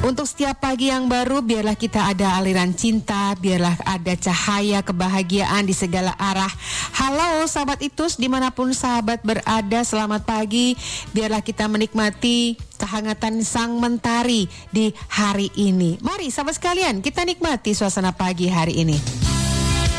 Untuk setiap pagi yang baru, biarlah kita ada aliran cinta, biarlah ada cahaya kebahagiaan di segala arah. Halo sahabat Itus, dimanapun sahabat berada, selamat pagi. Biarlah kita menikmati kehangatan sang mentari di hari ini. Mari sahabat sekalian, kita nikmati suasana pagi hari ini.